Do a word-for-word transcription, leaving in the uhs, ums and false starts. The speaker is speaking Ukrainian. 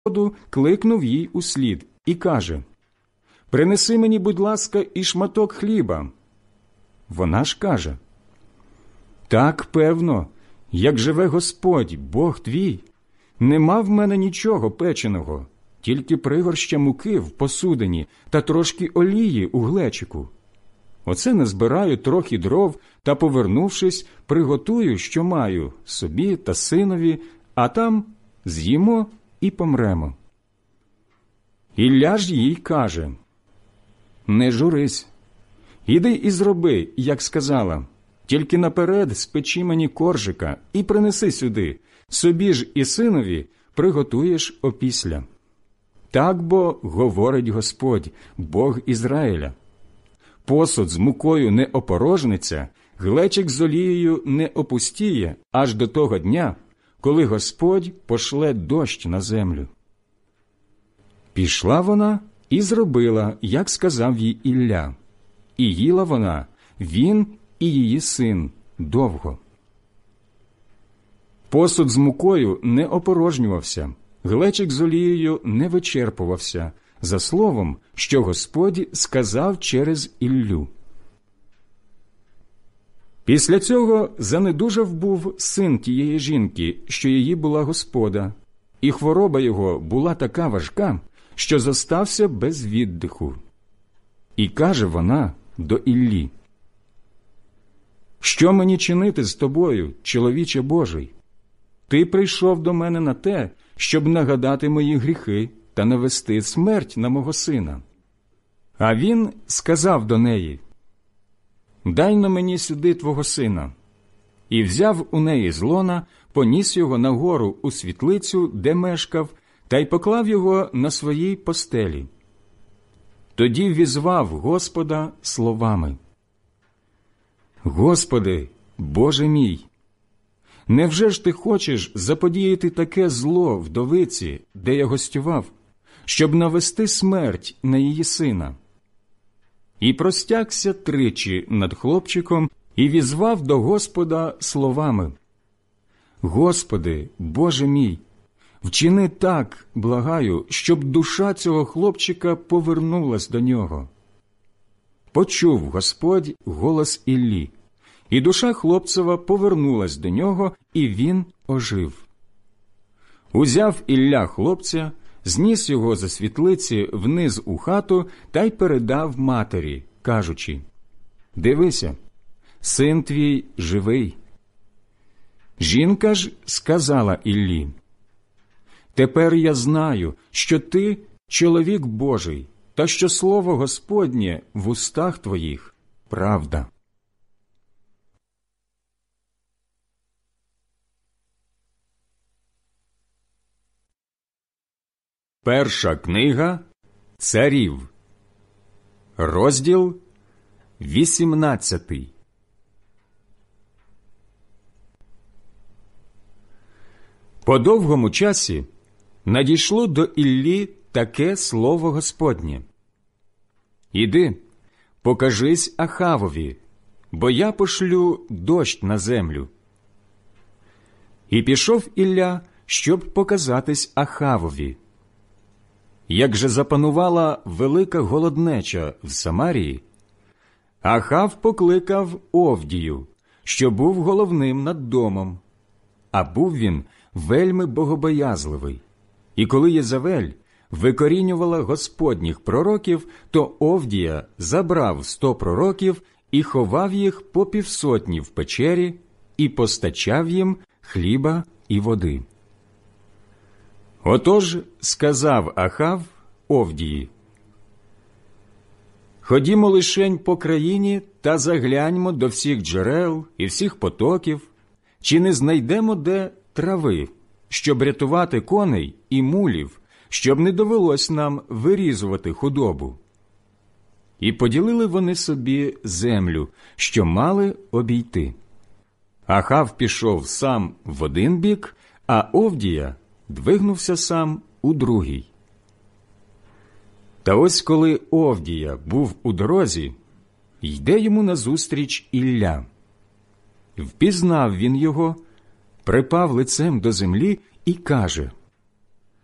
воду, кликнув їй услід і каже: «Принеси мені, будь ласка, і шматок хліба». Вона ж каже: «Так, певно, як живе Господь, Бог твій, нема в мене нічого печеного, тільки пригорща муки в посудині та трошки олії у глечику. Оце назбираю трохи дров та, повернувшись, приготую, що маю, собі та синові, а там з'їмо і помремо». Ілля ж їй каже: «Не журись, іди і зроби, як сказала, тільки наперед спечи мені коржика і принеси сюди, собі ж і синові приготуєш опісля. Так бо говорить Господь, Бог Ізраїля: посуд з мукою не опорожниться, глечик з олією не опустіє аж до того дня, коли Господь пошле дощ на землю». Пішла вона і зробила, як сказав їй Ілля. І їла вона, він і її син, довго. Посуд з мукою не опорожнювався, глечик з олією не вичерпувався, за словом, що Господь сказав через Іллю. Після цього занедужав був син тієї жінки, що її була господа, і хвороба його була така важка, що зостався без віддиху. І каже вона до Іллі: «Що мені чинити з тобою, чоловіче Божий? Ти прийшов до мене на те, щоб нагадати мої гріхи та навести смерть на мого сина». А він сказав до неї: «Дай на мені сюди твого сина». І взяв у неї з лона, поніс його нагору у світлицю, де мешкав, та й поклав його на своїй постелі. Тоді візвав Господа словами: «Господи, Боже мій, невже ж ти хочеш заподіяти таке зло вдовиці, де я гостював, щоб навести смерть на її сина?» І простягся тричі над хлопчиком і візвав до Господа словами: «Господи, Боже мій, вчини так, благаю, щоб душа цього хлопчика повернулась до нього». Почув Господь голос Іллі, і душа хлопцева повернулась до нього, і він ожив. Узяв Ілля хлопця, зніс його за світлиці вниз у хату та й передав матері, кажучи: «Дивися, син твій живий». Жінка ж сказала Іллі: «Тепер я знаю, що ти чоловік Божий, та що слово Господнє в устах твоїх правда». Перша книга Царів, розділ вісімнадцятий. По довгому часі надійшло до Іллі таке слово Господнє: «Іди, покажись Ахавові, бо я пошлю дощ на землю». І пішов Ілля, щоб показатись Ахавові. Як же запанувала велика голоднеча в Самарії, Ахав покликав Овдію, що був головним над домом. А був він вельми богобоязливий. І коли Єзавель викорінювала господніх пророків, то Овдія забрав сто пророків і ховав їх по півсотні в печері і постачав їм хліба і води. Отож сказав Ахав Овдії: «Ходімо лишень по країні та загляньмо до всіх джерел і всіх потоків, чи не знайдемо де трави, щоб рятувати коней і мулів, щоб не довелось нам вирізувати худобу». І поділили вони собі землю, що мали обійти. Ахав пішов сам в один бік, а Овдія двигнувся сам у другий. Та ось коли Овдія був у дорозі, йде йому назустріч Ілля. Впізнав він його, припав лицем до землі і каже: